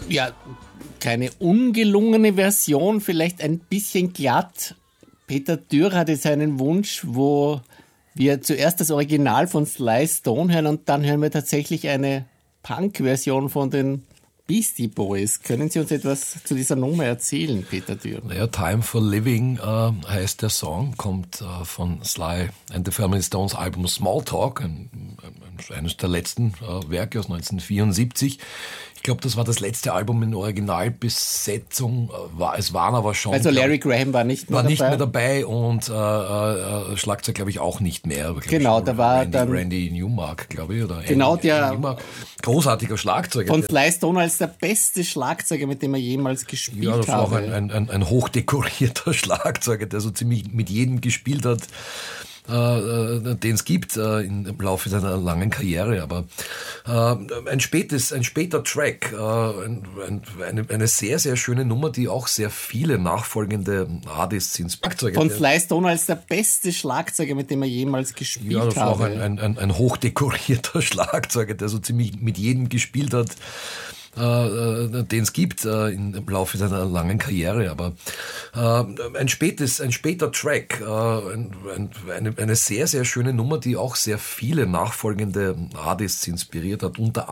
Ja, keine ungelungene Version, vielleicht ein bisschen glatt. Peter Dürr hatte seinen Wunsch, wo wir zuerst das Original von Sly Stone hören und dann hören wir tatsächlich eine Punk-Version von den Beastie Boys. Können Sie uns etwas zu dieser Nummer erzählen, Peter Dürr? Naja, Time for Living heißt der Song, kommt von Sly and the Family Stones Album Small Talk, eines der letzten Werke aus 1974. Ich glaube, das war das letzte Album in Originalbesetzung. Es waren aber schon... Also Larry Graham war nicht mehr dabei und Schlagzeug, glaube ich, auch nicht mehr. Genau, da war Randy Newmark, glaube ich. Oder genau, Andy Newmark. Großartiger Schlagzeuger. Von Sly Stone als der beste Schlagzeuger, mit dem er jemals gespielt hat. Ja, das war auch ein hochdekorierter Schlagzeuger, der so ziemlich mit jedem gespielt hat, den es gibt im Laufe seiner langen Karriere, aber ein später Track, eine sehr, sehr schöne Nummer, die auch sehr viele nachfolgende Artists ins Schlagzeug. Von Sly Stone als der beste Schlagzeuger, mit dem er jemals gespielt hat. Ja, das war auch ein hochdekorierter Schlagzeuger, der so ziemlich mit jedem gespielt hat, den es gibt im Laufe seiner langen Karriere, aber ein später Track, eine sehr, sehr schöne Nummer, die auch sehr viele nachfolgende Artists inspiriert hat, unter